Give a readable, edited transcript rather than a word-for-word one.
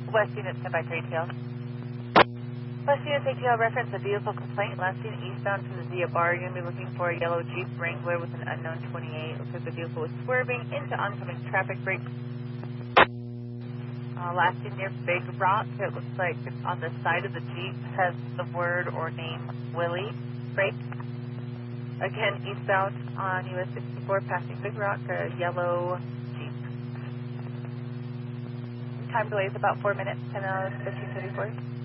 West Unit, standby for ATL. West Unit ATL, reference a vehicle complaint. Last seen eastbound to the Zia Bar. You're going to be looking for a yellow Jeep Wrangler with an unknown 28. Looks like the vehicle was swerving into oncoming traffic brakes. Last seen near Big Rock. It looks like it's on the side of the Jeep. Has the word or name Willie. Brakes. Again, eastbound on US 64, passing Big Rock, a yellow Jeep. Time delay is about 4 minutes, 10 hours, 15:34.